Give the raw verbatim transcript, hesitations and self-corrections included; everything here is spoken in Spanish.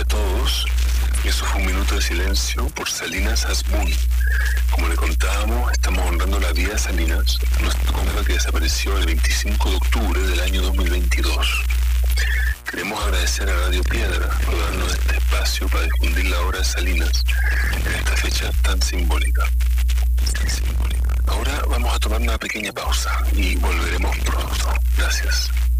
a todos. Eso fue un minuto de silencio por Salinas Asbun. Como le contábamos, estamos honrando la vida de Salinas, nuestra compa que desapareció el veinticinco de octubre del año dos mil veintidós. Queremos agradecer a Radio Piedra por darnos este espacio para difundir la obra de Salinas en esta fecha tan simbólica. Tan simbólica. Ahora vamos a tomar una pequeña pausa y volveremos pronto. Gracias.